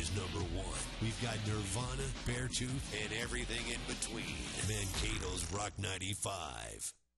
is number one. We've got Nirvana, Beartooth, and everything in between. Mankato's Rock 95.